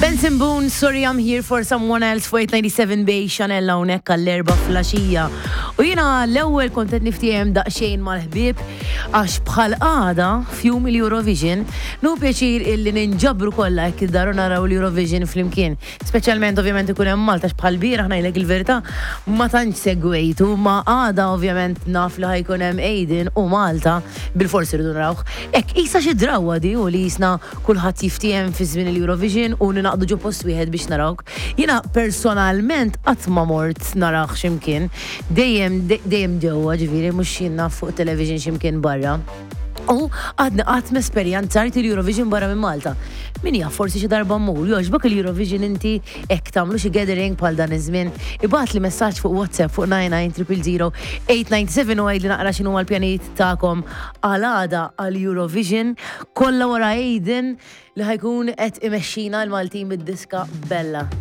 Benson Boone, sorry I'm here for someone else fuq 97 bej Chanel hawnhekk għall-erba' flaxija. U jiena l-ewwel kont qed niftihem daqsxejn mal-ħbieb għax bħal għada f'jum il-Eurovision nu pjaċir illi ninġabru kollha jekk iddaru naraw l-Eurovision flimkien. Speċjalment ovvjament ikun hemm Malta x'bħal bieraħ ngħidlek il-verità ma tantx segwejtu ma għada ovvjament naf li ħajkun hemm Aiden u Malta bil-forsi rridu narawh. Hekk qisha xi drawwa di u li jisna kulħadd jiftihem fi żmien il-Eurovision u naqdu ġo post wieħed biex narawk. Jiena personalment qatt ma mort narawh x'imkien. Dejjem ġewwa ġifieri mhux jiena fuq television x'imkien barra. U għadna qatt mesperjanzart il-Eurovision barra minn Malta. Min jaf forsi xi darba mmur, jogħġbok il-Eurovision inti hekk tagħmlu xi gathering bħal dan iż-żmien. Ibgħat li messaġġ fuq WhatsApp fuq 99 897 u għid li naqra x'inhu l-pjanijiet tagħkom għal għada għall-Eurovision kollha wara Aiden li ħajkun qed imexxina l-Maltin bid-diska Bella.